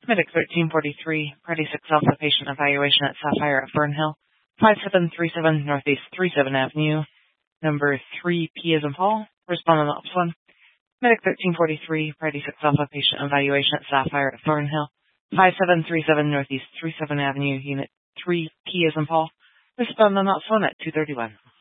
Medic 1343, Party 6 Alpha Patient Evaluation at Sapphire at Fernhill, 5737 Northeast 37 Avenue, number 3P as in Paul, respondent Ops 1. Medic 1343, Party 6 Alpha Patient Evaluation at Sapphire at Fernhill, 5737 Northeast 37 Avenue, Unit 3P as in Paul, respondent Ops 1 at 231.